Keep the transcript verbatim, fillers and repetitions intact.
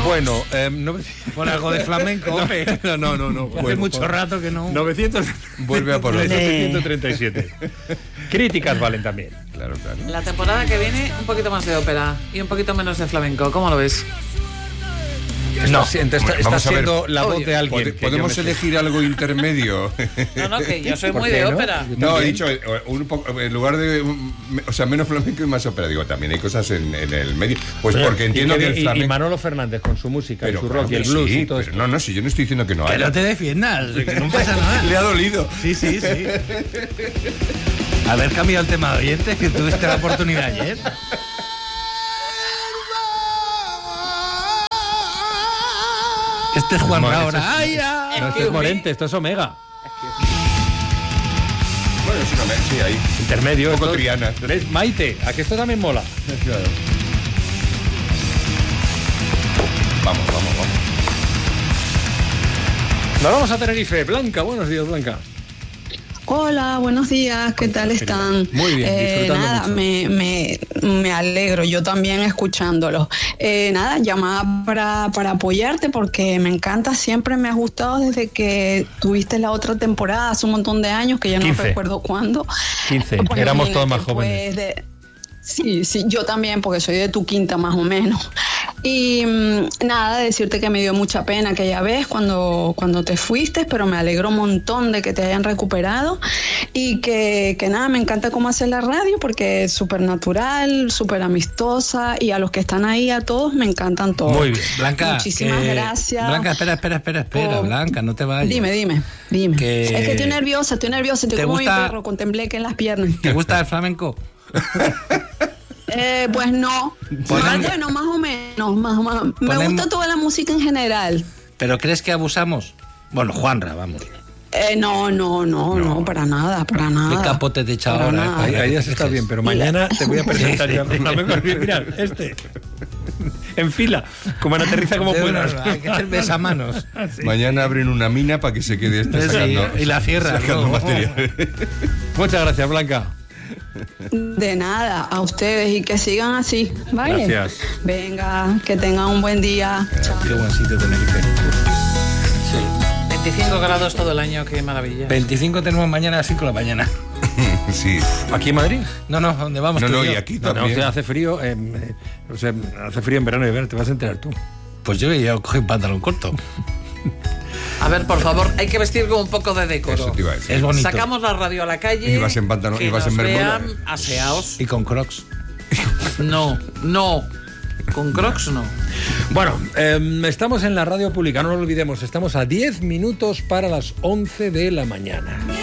Bueno, eh, no... Por algo de flamenco. No, no, no. no. Hace Bueno, mucho por... rato que no. novecientos Vuelve a por novecientos treinta y siete. Críticas valen también. Claro, claro. La temporada que viene, un poquito más de ópera y un poquito menos de flamenco. ¿Cómo lo ves? No, está, está, está siendo la voz de alguien. ¿Pod- ¿Podemos elegir algo intermedio? No, no, que yo soy muy de ópera. No, he dicho, un poco, en lugar de, o sea, menos flamenco y más ópera. Digo, también hay cosas en, en el medio. Pues Pero, porque entiendo y, que el flamenco... Y Manolo Fernández con su música, pero, y su claro rock y el que blues sí, y todo pero eso. no, no, si yo no estoy diciendo que no Que haya. no te defiendas, que no pasa nada. Le ha dolido. Sí, sí, sí. Haber cambiado el tema de oyentes, que tuviste la oportunidad ayer. Este es Juan ahora. ¡Ay, ya! No, esto es Morente, esto es Omega. Bueno, es una sí, ahí. Intermedio. Un poco esto, Triana. ¿Ves? Maite, ¿a que esto también mola? Claro. Vamos, vamos, vamos. Nos vamos a Tenerife. Blanca, buenos días, Blanca. Hola, buenos días, ¿qué tal están? Muy bien, disfrutando eh, nada, mucho. Me, me, me alegro, yo también escuchándolo. Eh, nada, llamaba para, para apoyarte porque me encanta, siempre me ha gustado desde que tuviste la otra temporada, hace un montón de años, que ya no quince recuerdo cuándo. quince, Pues éramos todos más imagínate, jóvenes. pues, de- Sí, sí, yo también, porque soy de tu quinta más o menos. Y mmm, nada, decirte que me dio mucha pena aquella vez cuando, cuando te fuiste, pero me alegro un montón de que te hayan recuperado y que, que nada, me encanta cómo haces la radio porque es súper natural, súper amistosa y a los que están ahí, a todos, me encantan todos. Muy bien, Blanca. Muchísimas eh, gracias. Blanca, espera, espera, espera, espera, Oh. Blanca, no te vayas. Dime, dime, dime. Que- Es que estoy nerviosa, estoy nerviosa, estoy ¿Te como gusta- mi perro, contemplé que en las piernas. ¿Te gusta el flamenco? Eh, pues no. Ponem- Ah, bueno, más o menos. Más, más. Me Ponem- gusta toda la música en general. ¿Pero crees que abusamos? Bueno, Juanra, vamos. Eh, no, no, no, no, para nada, para nada. ¿Qué capote te he echado Para ahora? nada. Ahí, ahí ya se está bien, pero mañana te voy a presentar Sí, ya sí. el flamenco. Mira, este. En fila, como en aterriza como De puedas. verdad, hay que hacer besamanos. Sí. Mañana abren una mina para que se quede esta Sí, sacando, y la cierran, sacando ¿no? material. Muchas gracias, Blanca. De nada, a ustedes y que sigan así, ¿vale? Gracias. Venga, que tengan un buen día. Chao. Qué buen sitio Tenerife. veinticinco grados todo el año, qué maravilla. veinticinco tenemos mañana a las cinco de la mañana. Sí. ¿Aquí en Madrid? No, no, ¿dónde vamos? No, tú no, yo? y aquí No, no, también. que hace frío. Eh, eh, o sea, hace frío en verano y verano, te vas a enterar tú. Pues yo ya cogí un pantalón corto. A ver, por favor, hay que vestir con un poco de decoro. Eso te iba a decir. Es bonito. Sacamos la radio a la calle. Y vas en pantalón- que y vas nos en bermuda. vean aseados. Y con crocs. No, no. Con Crocs no. Bueno, eh, estamos en la radio pública, no lo olvidemos, estamos a diez minutos para las once de la mañana.